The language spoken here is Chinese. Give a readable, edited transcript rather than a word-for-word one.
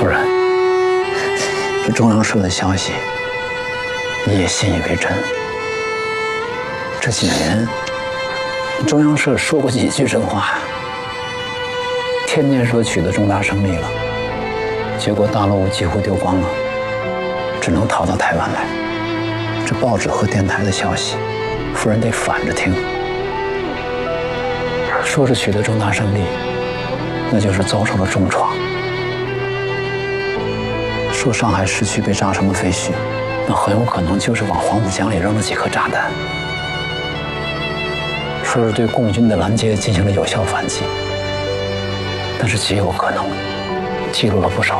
夫人，这中央社的消息你也信以为真？这几年中央社说过几句真话？天天说取得重大胜利了，结果大陆几乎丢光了，只能逃到台湾来。这报纸和电台的消息，夫人得反着听。说是取得重大胜利，那就是遭受了重创。说上海市区被炸成了废墟，那很有可能就是往黄浦江里扔了几颗炸弹。说是对共军的拦截进行了有效反击，但是极有可能记录了不少